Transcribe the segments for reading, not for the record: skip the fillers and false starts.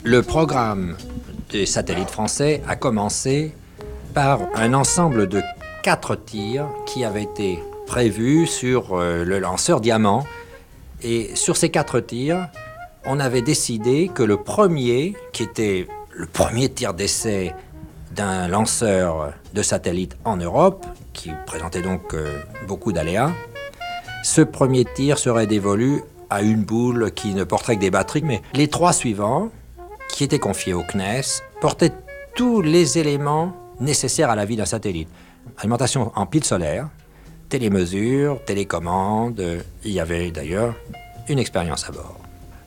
Le programme des satellites français a commencé par un ensemble de 4 tirs qui avaient été prévus sur le lanceur Diamant. Et sur ces 4 tirs, on avait décidé que le premier, qui était le premier tir d'essai d'un lanceur de satellite en Europe, qui présentait donc beaucoup d'aléas, ce premier tir serait dévolu à une boule qui ne porterait que des batteries. Mais les 3 suivants, qui étaient confiés au CNES, portaient tous les éléments nécessaires à la vie d'un satellite. Alimentation en piles solaires, télémesure, télécommande. Il y avait d'ailleurs une expérience à bord.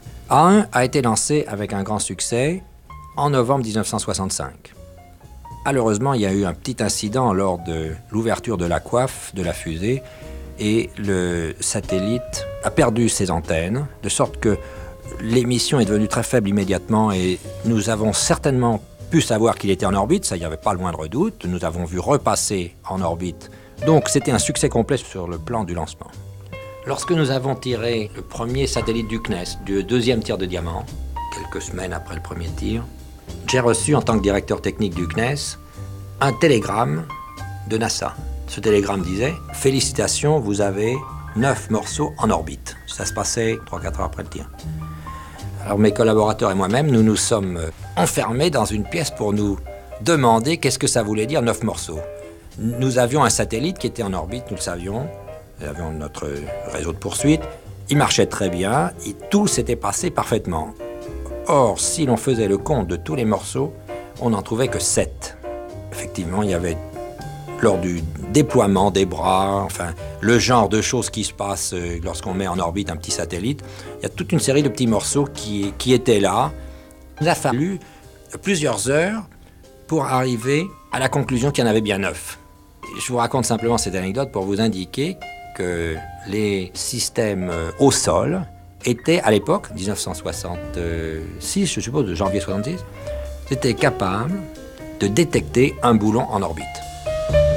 A1 a été lancé avec un grand succès en novembre 1965. Malheureusement, il y a eu un petit incident lors de l'ouverture de la coiffe de la fusée et le satellite a perdu ses antennes, de sorte que l'émission est devenue très faible immédiatement et nous avons certainement pu savoir qu'il était en orbite, ça, il n'y avait pas le moindre doute. Nous avons vu repasser en orbite. Donc c'était un succès complet sur le plan du lancement. Lorsque nous avons tiré le premier satellite du CNES, du deuxième tir de Diamant, quelques semaines après le premier tir, j'ai reçu en tant que directeur technique du CNES un télégramme de NASA. Ce télégramme disait « Félicitations, vous avez 9 morceaux en orbite ». Ça se passait 3-4 heures après le tir. Alors mes collaborateurs et moi-même, nous nous sommes enfermés dans une pièce pour nous demander qu'est-ce que ça voulait dire 9 morceaux. Nous avions un satellite qui était en orbite, nous le savions. Nous avions notre réseau de poursuite. Il marchait très bien et tout s'était passé parfaitement. Or, si l'on faisait le compte de tous les morceaux, on n'en trouvait que 7. Effectivement, il y avait, lors du déploiement des bras, enfin, le genre de choses qui se passent lorsqu'on met en orbite un petit satellite, il y a toute une série de petits morceaux qui étaient là. Il a fallu plusieurs heures pour arriver à la conclusion qu'il y en avait bien 9. Je vous raconte simplement cette anecdote pour vous indiquer que les systèmes au sol étaient, à l'époque, 1966, je suppose, de janvier 66, étaient capables de détecter un boulon en orbite.